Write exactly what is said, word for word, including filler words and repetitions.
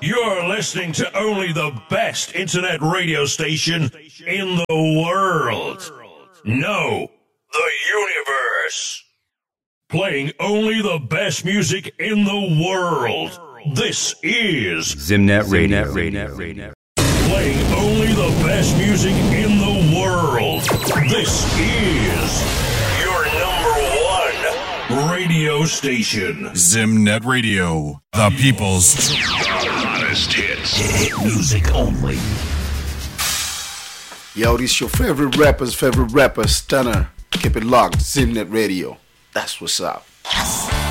You're listening to only the best internet radio station in the world. No, the universe. Playing only the best music in the world. This is Zimnet Radio. Zimnet Radio. Playing only the best music in the world. This is your number one radio station. Zimnet Radio, the people's hottest hits. Hit music only. Yo, this your favorite rapper's favorite rapper, Stunner. Keep it locked, Zimnet Radio. That's what's up.